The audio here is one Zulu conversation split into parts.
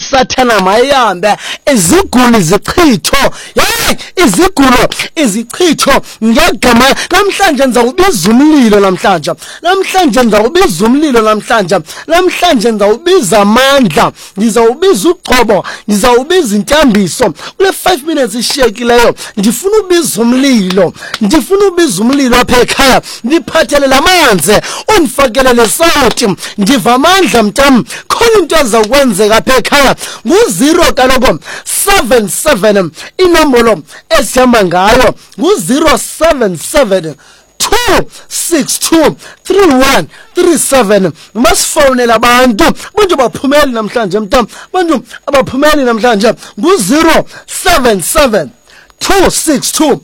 kasathana mayihambe, izigulo zichitho, izigulo izichitho ngegama. Namhlanje ngizawubiza umlilo namhlanje, namhlanje ngizawubiza umlilo namhlanje, namhlanje ngizawubiza amandla, ngizawubiza ugcobo, ngizawubiza intambiso. Kule 5 minutes ishiyekileyo ndifuna ubiza umlilo, ndifuna ubiza umlilo apha ekhaya, ndiphathele lamanzi, undifakele lesawuti, ndiva amandla mntam. Khona into ezawukwenzeka apha ekhaya. Ngu-0 kaloku 77 inombolo esihamba ngayo, ngu-077 262 3137. Masifowunela abantu baphumeli namhlanje mntam, abantu abaphumeli namhlanje. Ngu-077 262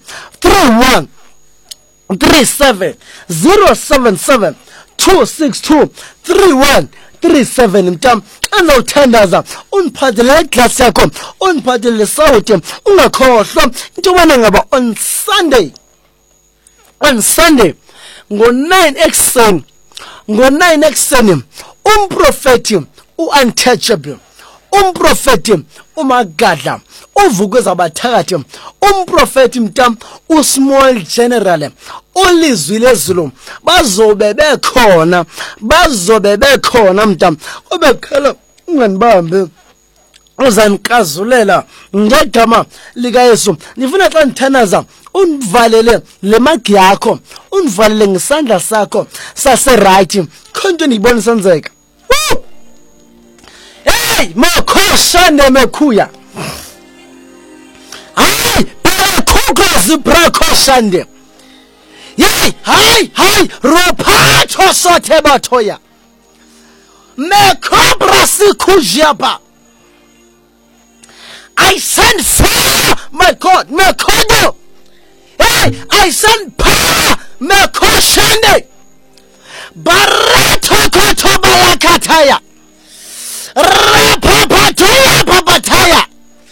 3137, 077 262 3137 mntam. Andawuthandaza uniphathele iglasi yakho, uniphathele lesawuti, ungakhohlwa into yobana ngaba on Sunday ngo-9 ekuseni umprofeti u-untouchable, umprofeti uMagadla uvuke zabathakathi, umprofeti mntam uSmall General ulizwi lezulu bazobe bekhona mntam. Obekhala unganibambi uzanikazulela ngegama lika Yesu. Ngifuna xa ngithanaza univalele le magi yakho, univalele ngesandla sakho sase-right, khonto niyibona senzeka. Hey makhoshane mekhuya, hayi brakhuko zibrakoshande, hayi rophatho sothe bathoya mekobra sikhujapa. I send fire, my God, mekodo. Hey, I send power, mekoshande. Barato koto balakataya. Rapapataya papataya.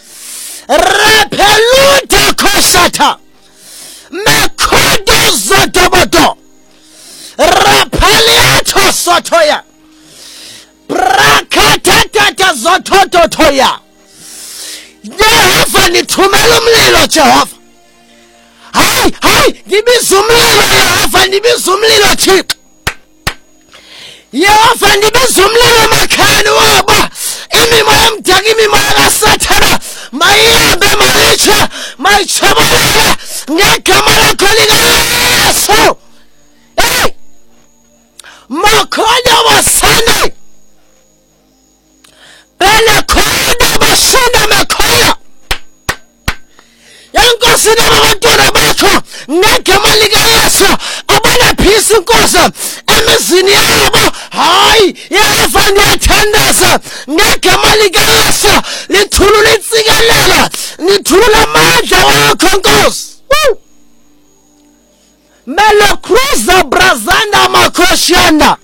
Rapeluta kosata. Mekodo zotoboto. Rapaliato sotoya. Brakatata zotototoya. Yehova nithumela umlilo Jehova. Hayi ngibiza umlilo Yehova, ngibiza umlilo Thixo. Yehova ngibiza umlilo emakhayeni wabo. Imimoya emdaka, imimoya kaSathana mayihambe mayitshe, mayitshabalale ngegama lakho likaYesu. Hey makhonya wasane bele khona bashina mekhoya yankosini abantwana bakho ngegama likaYesu abalaphisa inkosi emizini yabo. Hayi Yehova ngiyathandaza ngegama likaYesu, lithulula intsikelela, lithulula amandla wakho Nkosi. Melo cruza brazanda makhoshana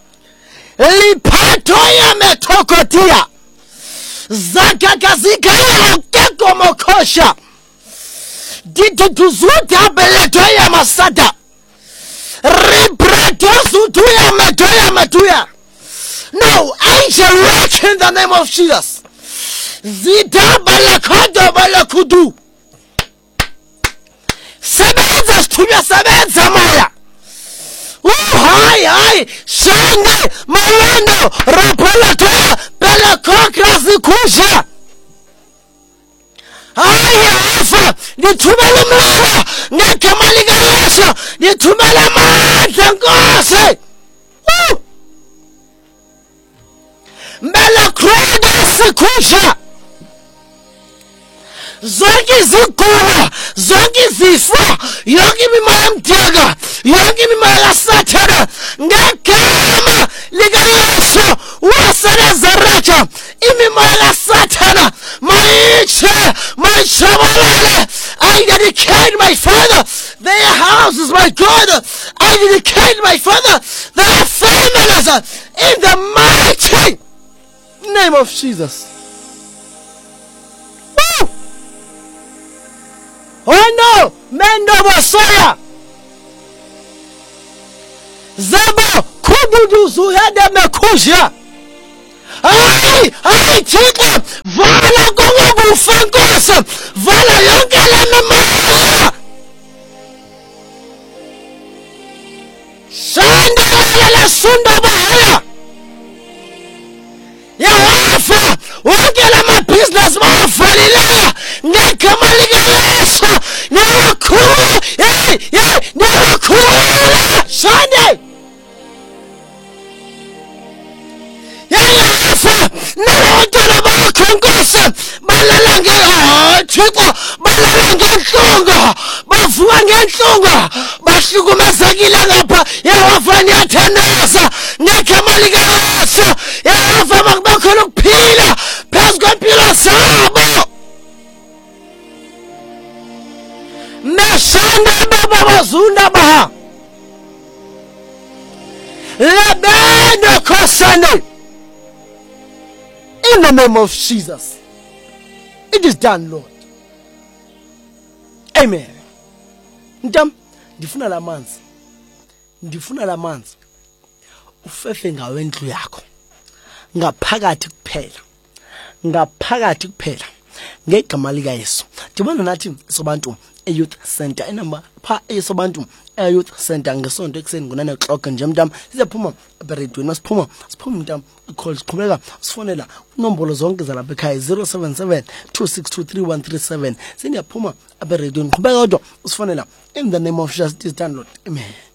liphathoya methokotia zakakazikaya keko mokhosha dituzuta beletoya masada ribratozutuya matuya. No, angel work in the name of Jesus. Zida balakado balakudu. Sebenza stuya sebenza maya. Hayi shane malano rapalatoya belakokra zikusha. Hayi Yehova nithumela umlilo ngegama likaYesu, nithumela amandla Nkosi. Mbela krona sikusha zonke izigulo, zonke izifo, yonke imimoya emdaka, yonke imimoya kaSathana ngegama likaYesu waseNazaretha, imimoya kaSathana mayitshe, mayitshabalale. I dedicate my Father their houses, my God. I dedicate my Father their families in the mighty name of Jesus. Woo! Oh no, mendo bosoya zabo kududu zuyade mekuzha hayi Thixo vala kongobufa Nkosi vala yonke le mimoya shanda la sunda bahaya Yehova wonke lama-business bawavalile ngegama likaYesu niyakhula niyakhula shande Yehova nabantwana bakho Nkosi balala Thixo balala ngenhlungu bavuka ngenhlungu bahlukumezekile ngapha Yehova niyathandaza ngegama likaYesu Yehova makubakhona ukuphila phezu kwempilo zabo meshanda baba bazunda baha lebende khosane in the name of Jesus it is done Lord amen ndam ndifuna lamanzi ufefe ngawendlu yakho ngaphakathi kuphela ngegama likaYesu dibana nathi sobantu youth center enamba pha esobantu youth center ngesonto ekseni ngo9 o'clock nje mntam sizaphuma eberedweni masiphuma mntam call siqhubeka sifonela inombolo zonke zalapha ekhaya 077 2623137 sinyaphuma eberedweni qhubeka kodwa usifonela in the name of Jesus done Lord amen.